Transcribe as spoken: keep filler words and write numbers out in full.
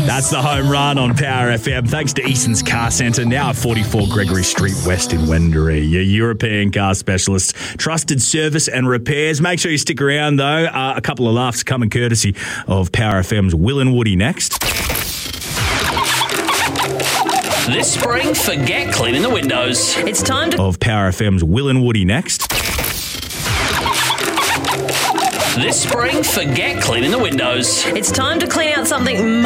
That's the home run on Power F M. Thanks to Easton's Car Centre, now at forty-four Gregory Street West in Wendouree. Your European car specialist. Trusted service and repairs. Make sure you stick around, though. Uh, a couple of laughs coming courtesy of Power F M's Will and Woody next. This spring, forget cleaning the windows. It's time to... Of Power F M's Will and Woody next. This spring, forget cleaning the windows. It's time to clean out something